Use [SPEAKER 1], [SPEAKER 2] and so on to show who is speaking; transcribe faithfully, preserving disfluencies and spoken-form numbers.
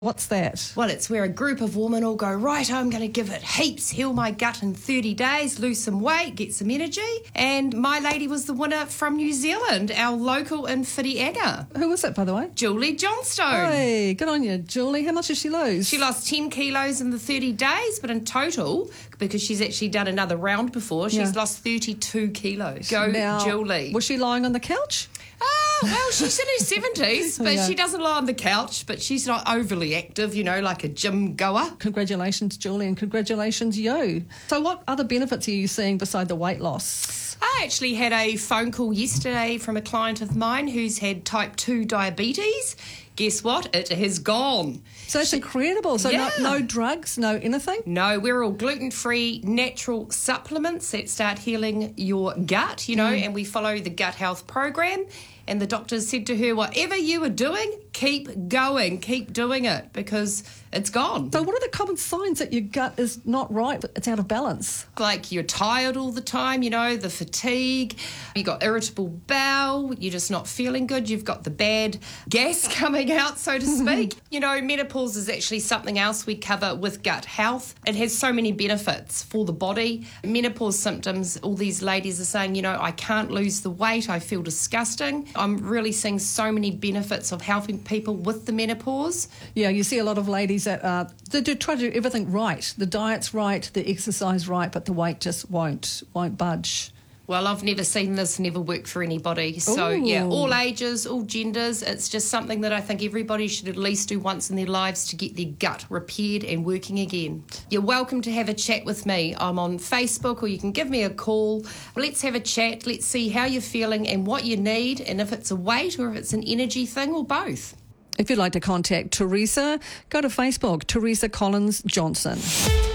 [SPEAKER 1] What's that?
[SPEAKER 2] Well, it's where a group of women all go, right, I'm going to give it heaps, heal my gut in thirty days, lose some weight, get some energy. And my lady was the winner from New Zealand, our local in Whitianga.
[SPEAKER 1] Who was it, by the way?
[SPEAKER 2] Julie Johnstone.
[SPEAKER 1] Hey, good on you, Julie. How much did she lose?
[SPEAKER 2] She lost ten kilos in the thirty days, but in total, because she's actually done another round before, she's
[SPEAKER 1] Yeah.
[SPEAKER 2] lost thirty-two kilos. Go,
[SPEAKER 1] Now,
[SPEAKER 2] Julie.
[SPEAKER 1] Was she lying on the couch?
[SPEAKER 2] Ah, well, she's in her seventies, but
[SPEAKER 1] Yeah.
[SPEAKER 2] she doesn't lie on the couch, but she's not overly active, you know, like a gym goer.
[SPEAKER 1] Congratulations, Julie, and congratulations, you. So what other benefits are you seeing beside the weight loss?
[SPEAKER 2] I actually had a phone call yesterday from a client of mine who's had type two diabetes. Guess what? It has gone.
[SPEAKER 1] So it's incredible. So
[SPEAKER 2] Yeah.
[SPEAKER 1] no, no drugs, no anything?
[SPEAKER 2] No, we're all gluten-free natural supplements that start healing your gut, you know, and we follow the gut health program. And the doctors said to her, whatever you are doing, keep going, keep doing it, because it's gone.
[SPEAKER 1] So what are the common signs that your gut is not right, it's out of balance?
[SPEAKER 2] Like you're tired all the time, you know, the fatigue, you got irritable bowel, you're just not feeling good, you've got the bad gas coming out, so to speak. You know, menopause is actually something else we cover with gut health. It has so many benefits for the body. Menopause symptoms, all these ladies are saying, you know, I can't lose the weight, I feel disgusting. I'm really seeing so many benefits of helping people with the menopause.
[SPEAKER 1] Yeah, you see a lot of ladies that uh, they do try to do everything right. The diet's right, the exercise right, but the weight just won't won't budge.
[SPEAKER 2] Well, I've never seen this never work for anybody. So, yeah,
[SPEAKER 1] Ooh.
[SPEAKER 2] all ages, all genders. It's just something that I think everybody should at least do once in their lives to get their gut repaired and working again. You're welcome to have a chat with me. I'm on Facebook, or you can give me a call. Let's have a chat. Let's see how you're feeling and what you need, and if it's a weight or if it's an energy thing or both.
[SPEAKER 1] If you'd like to contact Teresa, go to Facebook, Teresa Collins Johnson.